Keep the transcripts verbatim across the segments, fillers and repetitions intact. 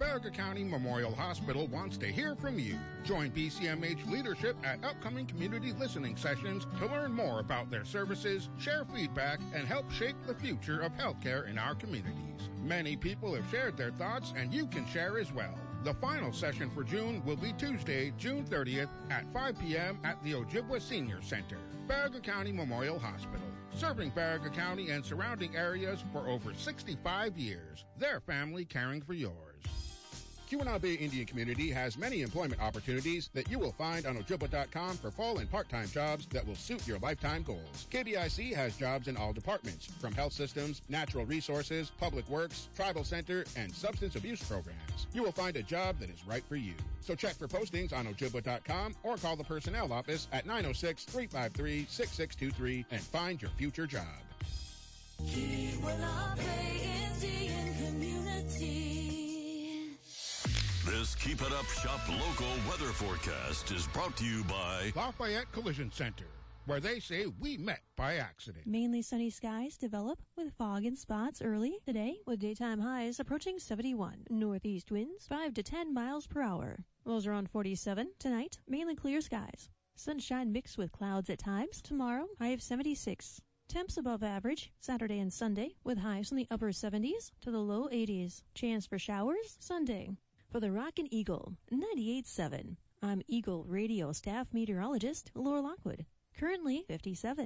Baraga County Memorial Hospital wants to hear from you. Join B C M H leadership at upcoming community listening sessions to learn more about their services, share feedback, and help shape the future of healthcare in our communities. Many people have shared their thoughts, and you can share as well. The final session for June will be Tuesday, June thirtieth at five p.m. at the Ojibwa Senior Center, Baraga County Memorial Hospital. Serving Baraga County and surrounding areas for over sixty-five years. Their family caring for yours. Keweenaw Bay Indian Community has many employment opportunities that you will find on Ojibwa dot com for full and part-time jobs that will suit your lifetime goals. K B I C has jobs in all departments, from health systems, natural resources, public works, tribal center, and substance abuse programs. You will find a job that is right for you. So check for postings on Ojibwa dot com or call the personnel office at nine oh six, three five three, six six two three and find your future job. Keweenaw Bay Indian Community. This Keep It Up Shop local weather forecast is brought to you by Lafayette Collision Center, where they say we met by accident. Mainly sunny skies develop with fog and spots early today, with daytime highs approaching seventy-one. Northeast winds five to ten miles per hour. Lows around forty-seven. Tonight, mainly clear skies. Sunshine mixed with clouds at times. Tomorrow, high of seventy-six. Temps above average Saturday and Sunday, with highs in the upper seventies to the low eighties. Chance for showers Sunday. For the Rockin' Eagle, ninety-eight point seven. I'm Eagle Radio staff meteorologist Laura Lockwood. Currently fifty-seven.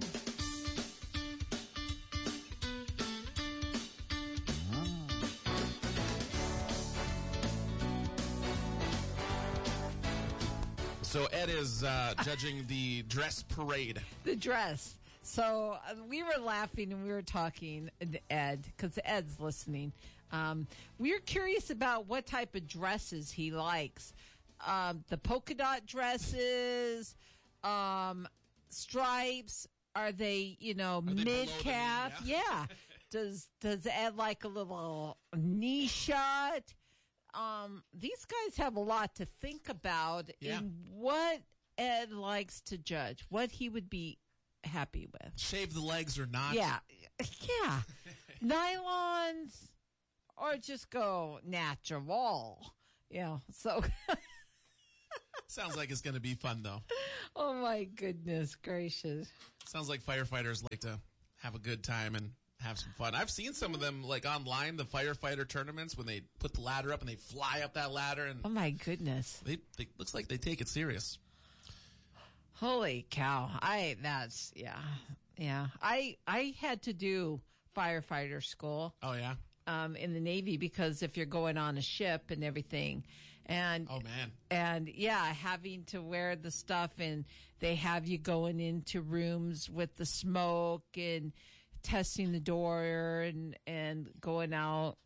So Ed is uh, judging the dress parade. The dress. So uh, we were laughing and we were talking, Ed, because Ed's listening. Um, we were curious about what type of dresses he likes. Um, the polka dot dresses, um, stripes. Are they, you know, mid calf? Yeah. yeah. Does Does Ed like a little knee shot? Um, these guys have a lot to think about yeah. in what Ed likes to judge, what he would be happy with. Shave the legs or not? Yeah. Yeah. Nylons or just go natural. Yeah. So. Sounds like it's going to be fun, though. Oh, my goodness gracious. Sounds like firefighters like to have a good time and have some fun. I've seen some of them, like, online, the firefighter tournaments, when they put the ladder up and they fly up that ladder. And oh, my goodness. They, they looks like they take it serious. Holy cow. I, that's, yeah. Yeah. I, I had to do firefighter school. Oh, yeah? Um, in the Navy, because if you're going on a ship and everything, and oh man, and yeah, having to wear the stuff, and they have you going into rooms with the smoke and testing the door and and going out.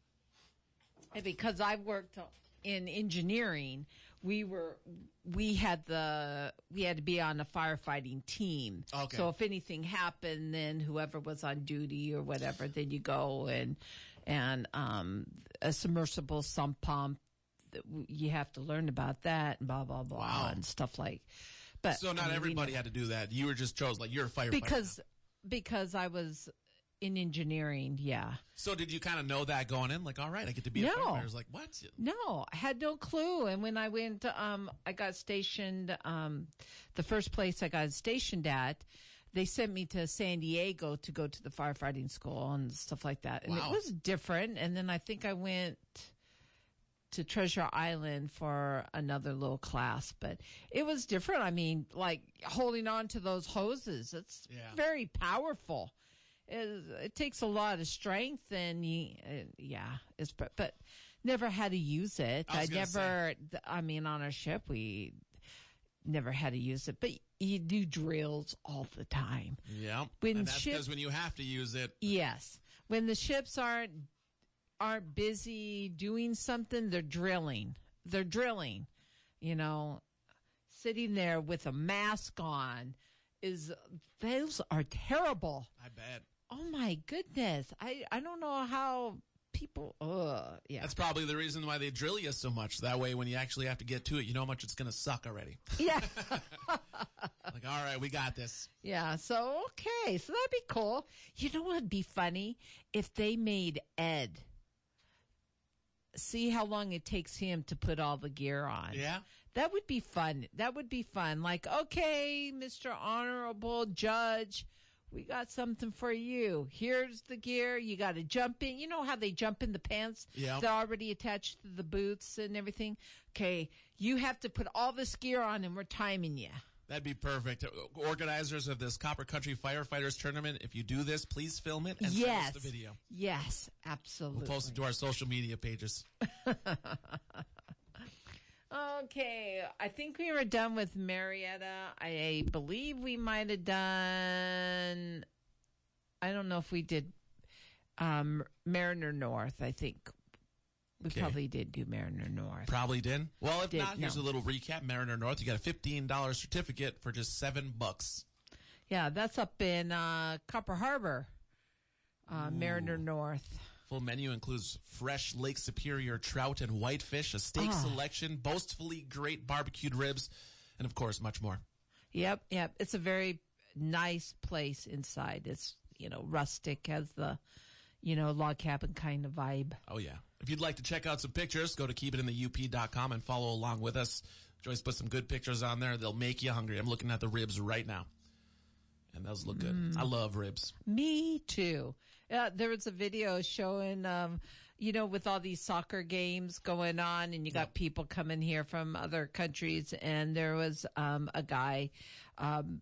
And because I worked in engineering, we were we had the we had to be on a firefighting team. Okay. So if anything happened, then whoever was on duty or whatever, then you go and and um a submersible sump pump. You have to learn about that and blah blah blah wow. and stuff like. But so not I mean, everybody had to do that. You were just chosen, like you're a firefighter because now. because I was in engineering, yeah. So did you kind of know that going in? Like, all right, I get to be no. a firefighter. I was like, what? No, I had no clue. And when I went, um, I got stationed, um, the first place I got stationed at, they sent me to San Diego to go to the firefighting school and stuff like that. And wow. it was different. And then I think I went to Treasure Island for another little class, but it was different. I mean, like holding on to those hoses, it's yeah. very powerful. It, it takes a lot of strength, and you, uh, yeah, it's but, but never had to use it. I, I never. say. I mean, on our ship, we never had to use it, but you do drills all the time. Yeah, when and that's ship, because when you have to use it. Yes, when the ships aren't aren't busy doing something, they're drilling. They're drilling. You know, sitting there with a mask on is those are terrible. I bet. Oh my goodness. I, I don't know how people, uh, yeah. That's probably the reason why they drill you so much. That way when you actually have to get to it, you know how much it's going to suck already. Yeah. Like, all right, we got this. Yeah. So, okay. So that'd be cool. You know what would be funny? If they made Ed see how long it takes him to put all the gear on. Yeah. That would be fun. That would be fun. Like, okay, Mister Honorable Judge, we got something for you. Here's the gear. You got to jump in. You know how they jump in the pants? Yeah. They're already attached to the boots and everything. Okay, you have to put all this gear on, and we're timing you. That'd be perfect. Organizers of this Copper Country Firefighters Tournament, if you do this, please film it and Yes. send us the video. Yes, absolutely. We'll post it to our social media pages. Okay, I think we were done with Marietta. I believe we might have done, I don't know if we did um, Mariner North. I think we Okay. probably did do Mariner North. Probably did. Well, if Did, not, here's no. a little recap. Mariner North, you got a fifteen dollars certificate for just seven bucks. Yeah, that's up in uh, Copper Harbor, uh, Mariner North. Full menu includes fresh Lake Superior trout and whitefish, a steak Ah. selection, boastfully great barbecued ribs, and of course, much more. Yep, yep. It's a very nice place inside. It's, you know, rustic, has the, you know, log cabin kind of vibe. Oh, yeah. If you'd like to check out some pictures, go to keep it in the U P dot com and follow along with us. Joyce put some good pictures on there. They'll make you hungry. I'm looking at the ribs right now. And those look good. Mm. I love ribs. Me too. Uh, there was a video showing, um, you know, with all these soccer games going on, and you got Yep. people coming here from other countries, and there was um, a guy. Um,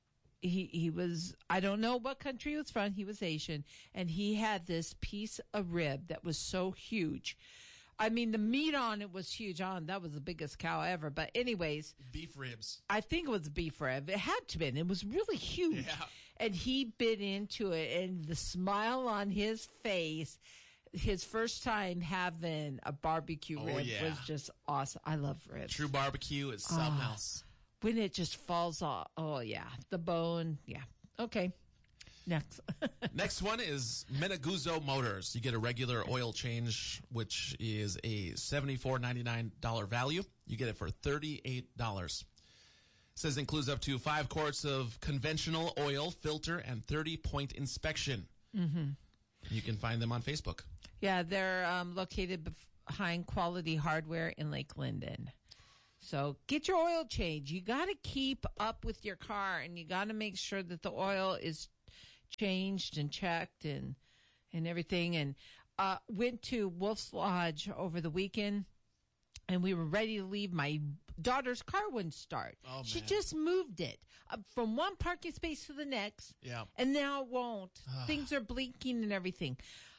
he he was, I don't know what country he was from. He was Asian, and he had this piece of rib that was so huge. I mean, the meat on it was huge. On that was the biggest cow ever. But anyways, Beef ribs. I think it was beef rib. It had to be. It was really huge. Yeah. And he bit into it, and the smile on his face, his first time having a barbecue Oh, rib yeah. was just awesome. I love ribs. True barbecue is something Ah. else. When it just falls off. Oh, yeah. The bone. Yeah. Okay. Next. Next one is Meneguzzo Motors. You get a regular oil change, which is a seventy-four ninety-nine value. You get it for thirty-eight dollars. It says includes up to five quarts of conventional oil, filter, and thirty-point inspection. Mm-hmm. You can find them on Facebook. Yeah, they're um, located behind Quality Hardware in Lake Linden. So get your oil change. You got to keep up with your car, and you got to make sure that the oil is changed and checked and and everything. And uh, went to Wolf's Lodge over the weekend, and we were ready to leave. My daughter's car wouldn't start. Oh, she man. just moved it uh, from one parking space to the next. Yeah. And now it won't. Things are blinking and everything.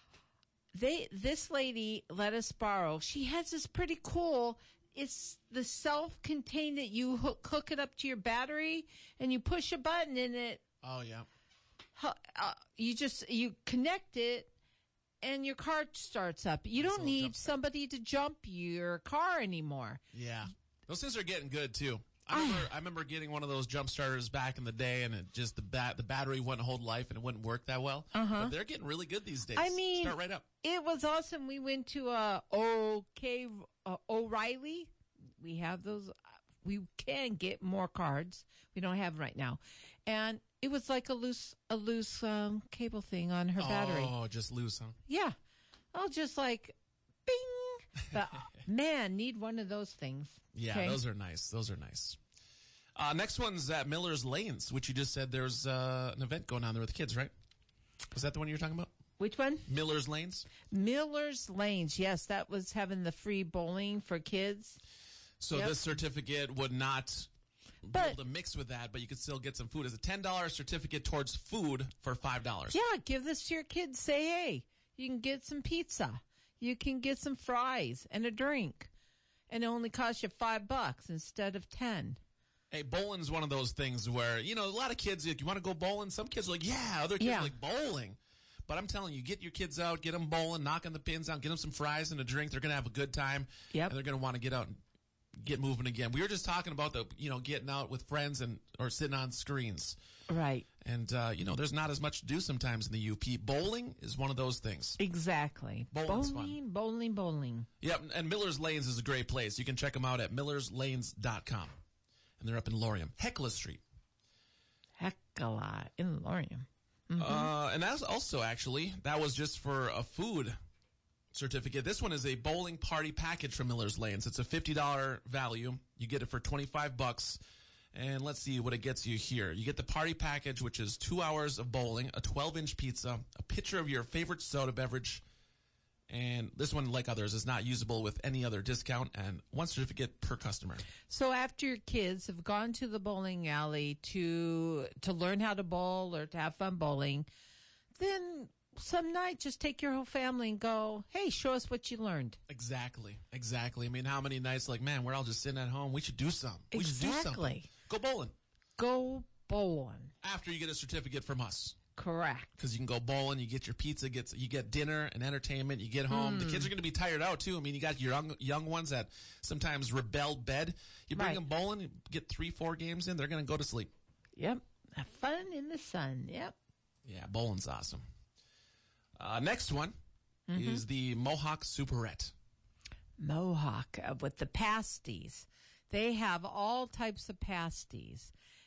They this lady let us borrow. She has this pretty cool. It's the self-contained that you hook, hook it up to your battery, and you push a button, and it Oh, yeah. hu- uh, you just you connect it, and your car starts up. You Nice don't little need jump start. somebody to jump your car anymore. Yeah. Those things are getting good, too. I remember, I remember getting one of those jump starters back in the day, and it just the bat the battery wouldn't hold life, and it wouldn't work that well. Uh-huh. But they're getting really good these days. I mean, Start right up. It was awesome. We went to uh, OK uh, O'Reilly. We have those. uh, We can get more cards. We don't have them right now, and it was like a loose a loose um, cable thing on her battery. Oh, just loose, huh? Yeah, oh, just like bing. But man, need one of those things. Yeah, Okay? those are nice. Those are nice. Uh, next one's at Miller's Lanes, which you just said there's uh, an event going on there with the kids, right? Was that the one you were talking about? Which one? Miller's Lanes? Miller's Lanes. Yes, that was having the free bowling for kids. So Yep. this certificate would not be But- able to mix with that, but you could still get some food. It's a ten dollars certificate towards food for five dollars. Yeah, give this to your kids. Say, hey, you can get some pizza. You can get some fries and a drink. And it only costs you five bucks instead of ten. Hey, bowling's one of those things where, you know, a lot of kids, like, you want to go bowling? Some kids are like, yeah. Other kids Yeah. are like, bowling. But I'm telling you, get your kids out, get them bowling, knocking the pins out, get them some fries and a drink. They're going to have a good time. Yep. And they're going to want to get out and get moving again. We were just talking about the, you know, getting out with friends and or sitting on screens. Right. And, uh, you know, there's not as much to do sometimes in the U P. Bowling is one of those things. Exactly. Bowling's fun. bowling, bowling, bowling. Yep, and Miller's Lanes is a great place. You can check them out at millers lanes dot com. And they're up in Lorium. Hecla Street. Heck a lot in Lorium. Uh, and that's also, actually, that was just for a food certificate. This one is a bowling party package from Miller's Lanes. It's a fifty dollars value. You get it for twenty-five bucks. And let's see what it gets you here. You get the party package, which is two hours of bowling, a twelve-inch pizza, a picture of your favorite soda beverage, and this one, like others, is not usable with any other discount, and one certificate per customer. So after your kids have gone to the bowling alley to to learn how to bowl or to have fun bowling, then some night just take your whole family and go, hey, show us what you learned. Exactly, exactly. I mean, how many nights like, man, we're all just sitting at home. We should do something. We Exactly. should do something. Go bowling. Go bowling. After you get a certificate from us. Correct. Because you can go bowling, you get your pizza, gets you get dinner and entertainment, you get home. The kids are going to be tired out, too. I mean, you got your young, young ones that sometimes rebel bed. You bring Right. them bowling, you get three, four games in, they're going to go to sleep. Yep. Have fun in the sun. Yep. Yeah, bowling's awesome. Uh, next one is the Mohawk Superette. Mohawk uh, with the pasties. They have all types of pasties,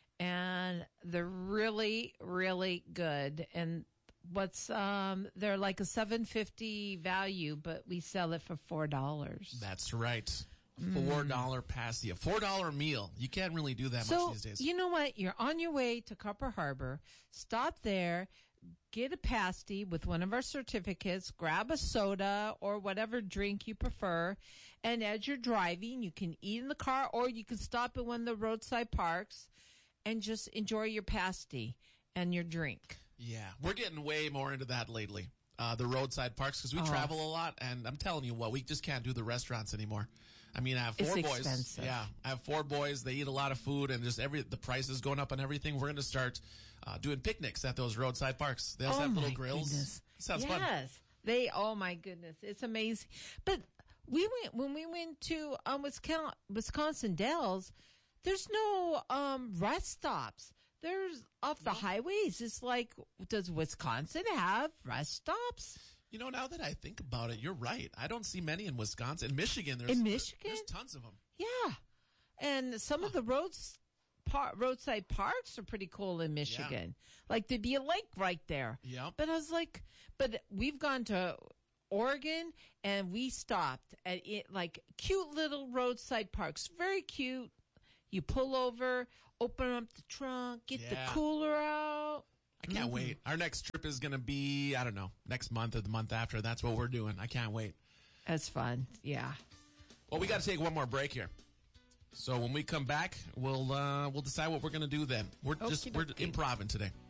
and they're really, really good. And what's um, they're like a seven fifty value, but we sell it for four dollars. That's right. Four dollar pasty, a four dollar meal. You can't really do that So much these days. you know what? You're on your way to Copper Harbor. Stop there. Get a pasty with one of our certificates, grab a soda or whatever drink you prefer, and as you're driving, you can eat in the car or you can stop at one of the roadside parks and just enjoy your pasty and your drink. Yeah, we're getting way more into that lately. Uh, the roadside parks, because we travel a lot, and I'm telling you what, we just can't do the restaurants anymore. I mean, I have four It's boys. expensive. Yeah, I have four boys. They eat a lot of food, and just every the price is going up on everything. We're going to start uh, doing picnics at those roadside parks. They also Oh, have little my grills. goodness. Sounds yes. fun. They, oh my goodness, it's amazing. But we went, when we went to um, Wisconsin, Wisconsin Dells, there's no um, rest stops. There's off the highways. It's like, does Wisconsin have rest stops? You know, now that I think about it, you're right. I don't see many in Wisconsin. In Michigan, there's In Michigan? there's tons of them. Yeah. And some of the roads, par, roadside parks are pretty cool in Michigan. Like there'd be a lake right there. Yep. But I was like, but we've gone to Oregon and we stopped at it, like cute little roadside parks. Very cute. You pull over, open up the trunk, get Yeah. the cooler out. I can't wait. Our next trip is going to be, I don't know, next month or the month after. That's what we're doing. I can't wait. That's fun. Yeah. Well, we got to take one more break here. So when we come back, we'll uh, we'll decide what we're going to do then. We're just we're Okey-dokey. improvising today.